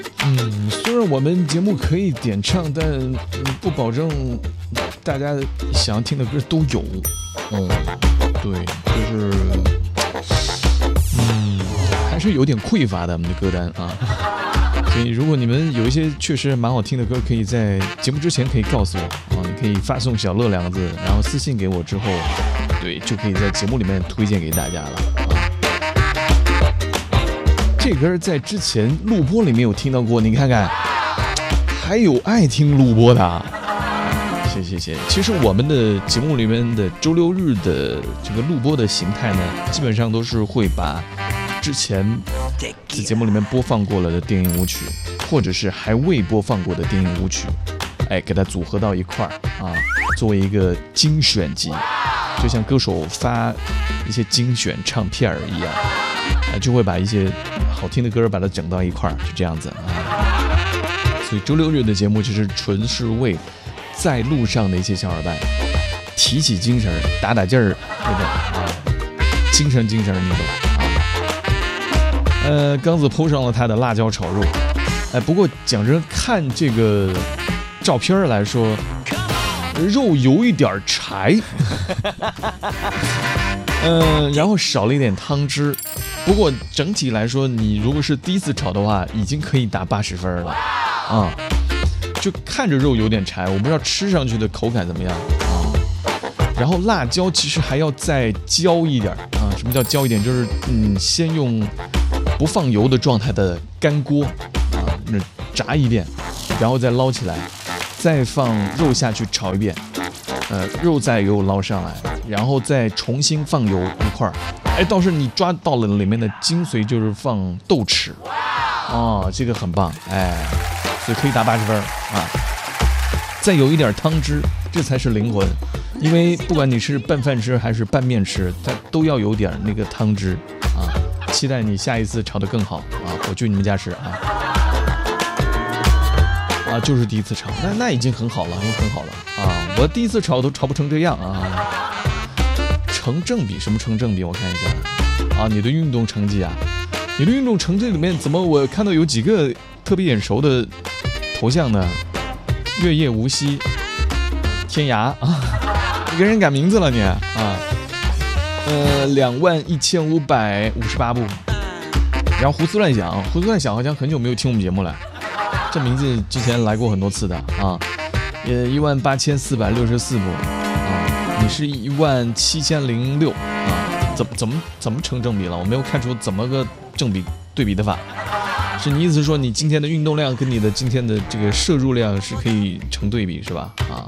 虽然我们节目可以点唱，但不保证大家想要听的歌都有。对，就是还是有点匮乏的我们的歌单啊。所以如果你们有一些确实蛮好听的歌，可以在节目之前可以告诉我啊，你可以发送小乐2个字，然后私信给我之后，对，就可以在节目里面推荐给大家了啊。这歌在之前录播里面有听到过，你看看，还有爱听录播的啊。谢谢。其实我们的节目里面的周六日的这个录播的形态呢，基本上都是会把之前在节目里面播放过了的电影舞曲，或者是还未播放过的电影舞曲，给它组合到一块儿啊，作为一个精选集，就像歌手发一些精选唱片一样，就会把一些好听的歌把它整到一块儿，就这样子啊。所以周六日的节目其实纯是为在路上的一些小伙伴提起精神、打劲儿那种啊，精神那种啊。刚子 po 上了他的辣椒炒肉，不过讲真，看这个照片来说，肉有一点柴，然后少了一点汤汁。不过整体来说，你如果是第一次炒的话，已经可以打80分了啊。就看着肉有点柴，我不知道吃上去的口感怎么样啊。然后辣椒其实还要再焦一点啊。什么叫焦一点？就是先用不放油的状态的干锅啊，炸一遍，然后再捞起来，再放肉下去炒一遍，肉再给我捞上来，然后再重新放油一块儿。倒是你抓到了里面的精髓，就是放豆豉啊，这个很棒，所以可以打80分啊。再有一点汤汁，这才是灵魂。因为不管你是拌饭吃还是拌面吃，它都要有点那个汤汁啊。期待你下一次炒得更好啊！我去你们家吃啊，就是第一次炒，那已经很好了，很好了啊！我第一次炒都炒不成这样啊。成正比？什么成正比？我看一下啊，你的运动成绩啊，你的运动成绩里面怎么我看到有几个特别眼熟的头像呢？月夜无锡、天涯啊，你给人改名字了你啊！21558步，然后胡思乱想好像很久没有听我们节目了，这名字之前来过很多次的啊，也18464步啊，你是17006啊，怎么成正比了？我没有看出怎么个正比对比的法。是你意思说你今天的运动量跟你的今天的这个摄入量是可以成对比是吧？啊，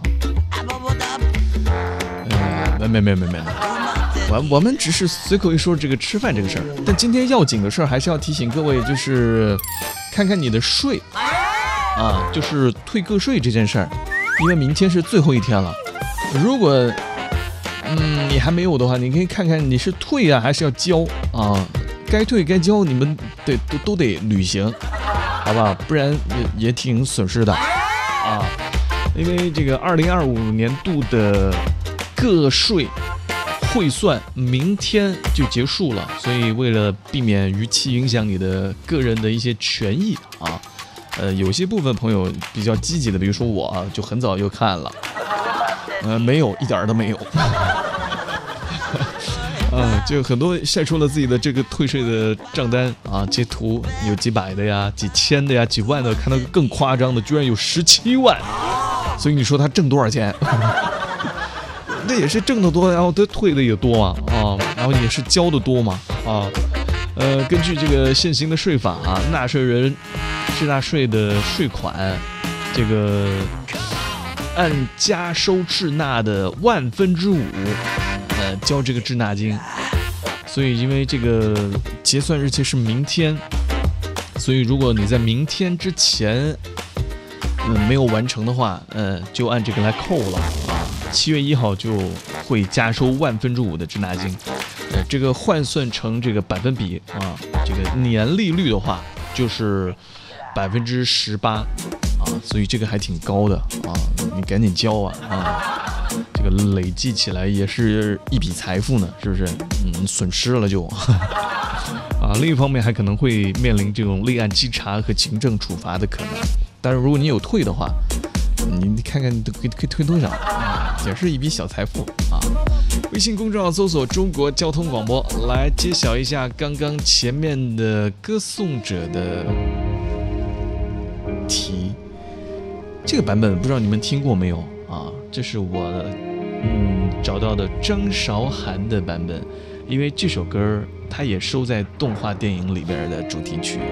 没，我们只是随口一说这个吃饭这个事儿，但今天要紧的事儿还是要提醒各位，就是看看你的税啊，就是退个税这件事儿，因为明天是最后一天了。如果你还没有的话，你可以看看你是退啊还是要交啊。该退该交，你们都得履行，好不好？不然也挺损失的啊。因为这个2025年度的个税汇算明天就结束了，所以为了避免逾期影响你的个人的一些权益啊，有些部分朋友比较积极的，比如说我就很早就看了，没有，一点都没有。就很多晒出了自己的这个退税的账单啊，截图有几百的呀、几千的呀、几万的，看到更夸张的，居然有17万。所以你说他挣多少钱？这也是挣得多，然后他退的也多啊，然后也是交的多嘛啊。根据这个现行的税法啊，纳税人滞纳税的税款，这个按加收滞纳的5%。交这个滞纳金，所以因为这个结算日期是明天，所以如果你在明天之前没有完成的话，就按这个来扣了啊。7月1号就会加收5%的滞纳金，这个换算成这个百分比啊，这个年利率的话就是18%啊，所以这个还挺高的啊，你赶紧交啊。这个累计起来也是一笔财富呢，是不是？损失了就另一方面还可能会面临这种立案稽查和行政处罚的可能。但是如果你有退的话，你看看你可以退多少，也是一笔小财富啊。微信公众号搜索中国交通广播，来揭晓一下刚刚前面的歌颂者的题。这个版本不知道你们听过没有啊？这是我找到的张韶涵的版本，因为这首歌它也收在动画电影里边的主题曲。